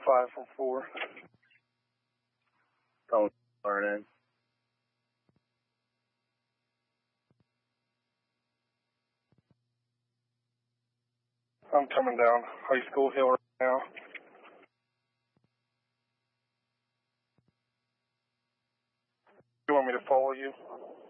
544. Phone learning. I'm coming down High School Hill right now. You want me to follow you?